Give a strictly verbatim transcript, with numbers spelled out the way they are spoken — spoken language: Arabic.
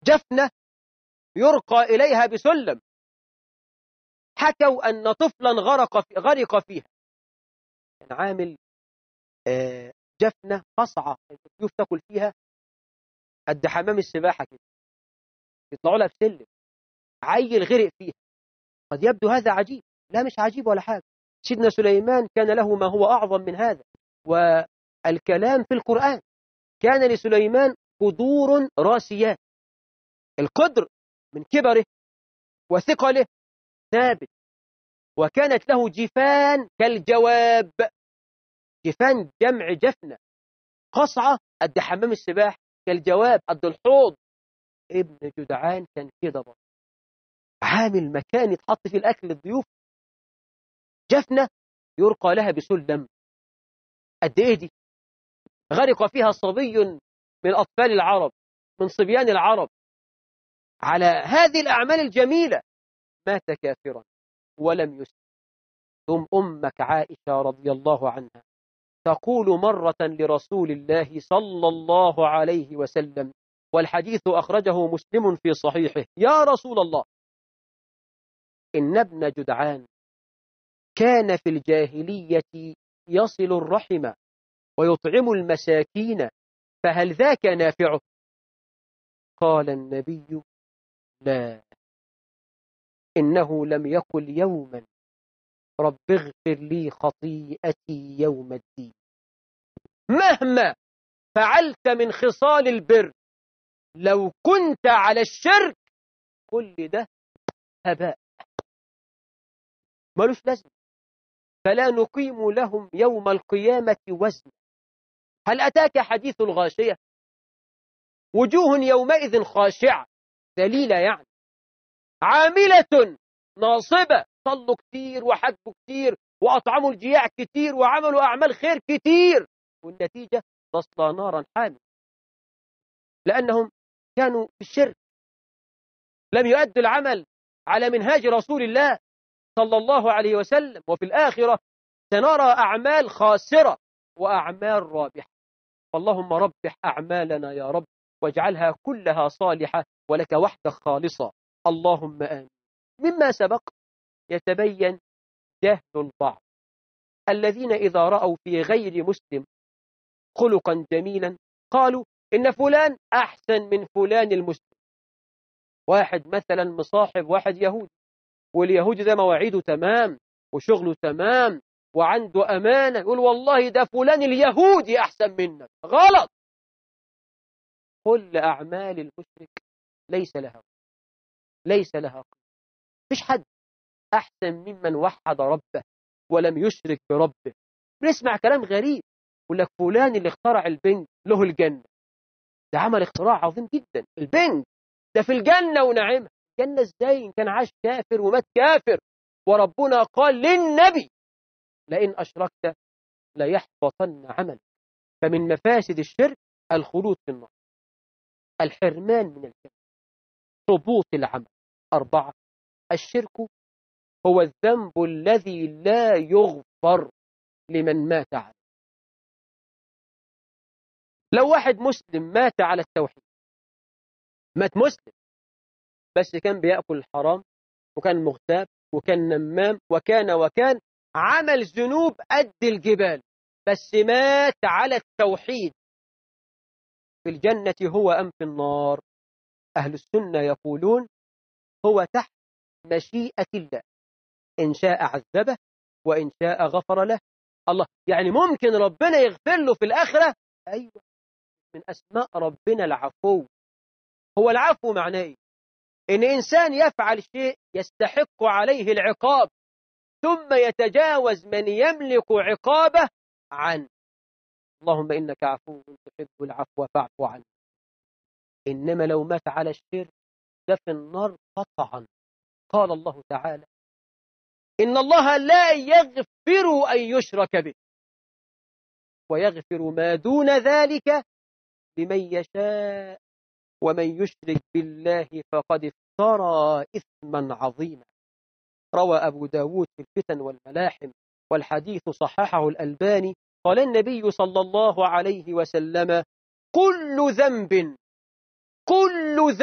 جفنة يرقى إليها بسلم. حكوا أن طفلا غرق في غرق فيها، كان عامل جفنة قصعة الضيوف تاكل فيها قد حمام السباحة كده، يطلعوا لها بسلم، عيل غرق فيها. قد يبدو هذا عجيب، لا مش عجيب ولا حاجة. سيدنا سليمان كان له ما هو أعظم من هذا، والكلام في القرآن. كان لسليمان قدور راسيات، القدر من كبره وثقله ثابت، وكانت له جفان كالجواب، جفان جمع جفنة، قصعة قد حمام السباح، كالجواب قد الحوض. ابن جدعان كان كده برضه، عامل مكان يتحط فيه الأكل للضيوف، جفنة يرقى لها بسلم. قد إيه دي؟ غرق فيها صبي من أطفال العرب، من صبيان العرب. على هذه الأعمال الجميلة مات كافرا ولم يسلم. ثم أمك عائشة رضي الله عنها تقول مرة لرسول الله صلى الله عليه وسلم، والحديث أخرجه مسلم في صحيحه: يا رسول الله، إن ابن جدعان كان في الجاهلية يصل الرحم ويطعم المساكين، فهل ذاك نافعه؟ قال النبي: لا، إنه لم يقل يوما رب اغفر لي خطيئتي يوم الدين. مهما فعلت من خصال البر، لو كنت على الشرك كل ده هباء ملوش لازمة، فلا نقيم لهم يوم القيامة وزنا. هل أتاك حديث الغاشية؟ وجوه يومئذ خاشعة ذليلة، يعني عاملة ناصبة، صلوا كتير وحجوا كتير وأطعموا الجياع كتير وعملوا أعمال خير كتير، والنتيجة تصلى نارا حامية، لأنهم كانوا في الشرك، لم يؤدوا العمل على منهاج رسول الله صلى الله عليه وسلم. وفي الآخرة سنرى أعمال خاسرة وأعمال رابحة. اللهم ربح أعمالنا يا رب، واجعلها كلها صالحة ولك وحدك خالصة، اللهم آمين. مما سبق يتبين جهل البعض الذين إذا رأوا في غير مسلم خلقا جميلا قالوا إن فلان أحسن من فلان المسلم. واحد مثلا مصاحب واحد يهودي، واليهودي ده مواعيده تمام وشغله تمام وعنده أمانة، يقول والله ده فلان اليهودي أحسن منك. غلط. كل أعمال المشرك ليس لها ليس لها مفيش حد أحسن ممن وحد ربه ولم يشرك بربه. بنسمع كلام غريب، يقول لك فلان اللي اخترع البنج له الجنة. ده عمل اختراع عظيم جدا، البنج ده في الجنة ونعمها. الجنة ازاي إن كان عاش كافر ومات كافر؟ وربنا قال للنبي: لئن أشركت ليحبطن عملك. فمن مفاسد الشرك الخلود في النار، الحرمان من الجنة، حبوط العمل. أربعة: الشرك هو الذنب الذي لا يغفر لمن مات عليه. لو واحد مسلم مات على التوحيد، مات مسلم بس كان بيأكل الحرام وكان مغتاب وكان نمام وكان وكان عمل ذنوب قد الجبال، بس مات على التوحيد، في الجنة هو أم في النار؟ أهل السنة يقولون هو تحت مشيئة الله، إن شاء عذبه وإن شاء غفر له. الله، يعني ممكن ربنا يغفر له في الآخرة؟ أيوة، من أسماء ربنا العفو. هو العفو معناه إيه؟ إن إنسان يفعل شيء يستحق عليه العقاب ثم يتجاوز من يملك عقابه عنه. اللهم إنك عفو تحب العفو فاعف عنه. إنما لو مات على الشرك ده في النار قطعا. قال الله تعالى: إن الله لا يغفر أن يشرك به ويغفر ما دون ذلك لمن يشاء ومن يشرك بالله فقد افترى إثما عظيما. روى أبو داود في الفتن والملاحم، والحديث صححه الألباني. قال النبي صلى الله عليه وسلم: كل ذنب كل ذنب